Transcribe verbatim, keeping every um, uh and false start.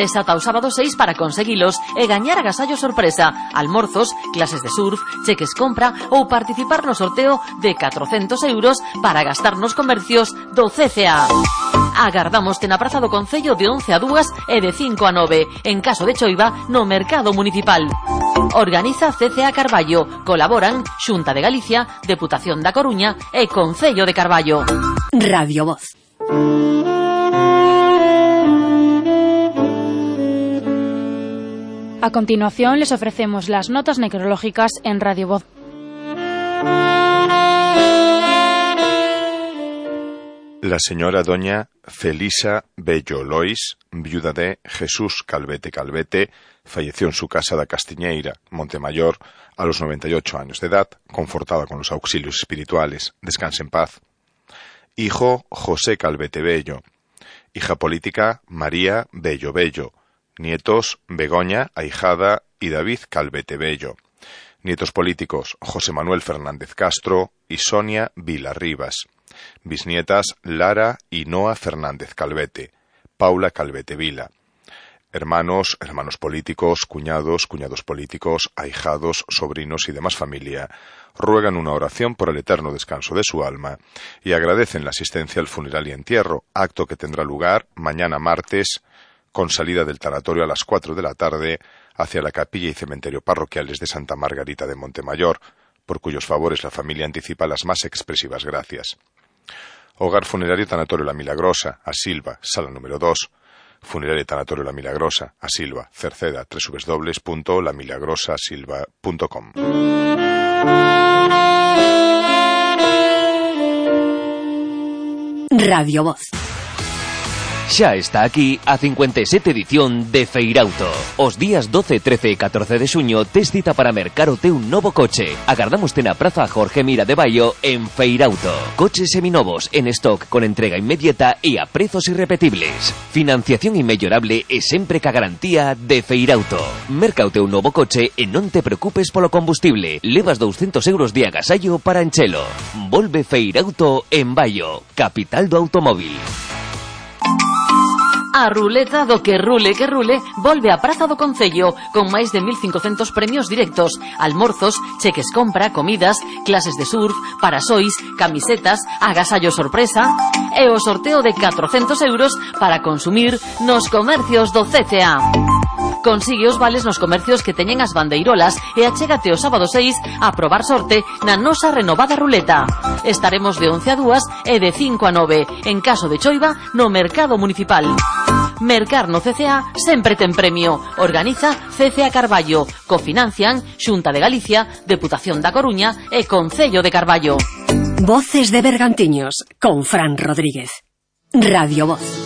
Tes ata o sábado seis para conseguilos e gañar agasallo sorpresa, almorzos, clases de surf, cheques compra ou participar no sorteo de catrocentos euros para gastar nos comercios do C C A. Agardámoste na Praza do Concello de once a dúas e de cinco a nove, en caso de choiva, no Mercado Municipal. Organiza C C A Carballo. Colaboran Xunta de Galicia, Deputación da Coruña e Concello de Carballo. Radio Voz. A continuación les ofrecemos las notas necrológicas en Radio Voz. La señora doña Felisa Bello Lois, viuda de Jesús Calvete Calvete, falleció en su casa de Castiñeira, Montemayor, a los noventa y ocho años de edad, confortada con los auxilios espirituales. Descanse en paz. Hijo José Calvete Bello. Hija política María Bello Bello. Nietos Begoña, ahijada, y David Calvete Bello. Nietos políticos José Manuel Fernández Castro y Sonia Vila Rivas. Bisnietas Lara y Noa Fernández Calvete. Paula Calvete Vila. Hermanos, hermanos políticos, cuñados, cuñados políticos, ahijados, sobrinos y demás familia ruegan una oración por el eterno descanso de su alma y agradecen la asistencia al funeral y entierro, acto que tendrá lugar mañana martes con salida del tanatorio a las cuatro de la tarde hacia la capilla y cementerio parroquiales de Santa Margarita de Montemayor, por cuyos favores la familia anticipa las más expresivas gracias. Hogar Funerario Tanatorio La Milagrosa, a Silva, sala número dos. Funerario Tanatorio La Milagrosa, a Silva, Cerceda, doble u doble u doble u punto la milagrosa silva punto com. Radio Voz. Xa está aquí a cincuenta e sete edición de Feirauto. Os días doce, trece e catorce de xuño tes cita para mercar o teu novo coche. Agardámoste na Praza Jorge Mira de Baio en Feirauto. Coches seminovos en stock con entrega inmediata e a prezos irrepetibles. Financiación inmellorable e sempre ca garantía de Feirauto. Merca o teu novo coche e non te preocupes polo combustible. Levas douscentos euros de agasallo para enchelo. Volve Feirauto en Baio, capital do automóvil. A ruleta do que rule que rule volve á Praza do Concello con máis de mil cincocentos premios directos, almorzos, cheques compra, comidas, clases de surf, parasois, camisetas, agasallo sorpresa e o sorteo de catrocentos euros para consumir nos comercios do C C A. Consigue os vales nos comercios que teñen as bandeirolas e achégate o sábado seis a probar sorte na nosa renovada ruleta. Estaremos de once a dúas e de cinco a nove, en caso de choiva, no Mercado Municipal. Mercar no C C A sempre ten premio. Organiza C C A Carballo. Cofinancian Xunta de Galicia, Deputación da Coruña e Concello de Carballo. Voces de Bergantiños con Fran Rodríguez. Radio Voz.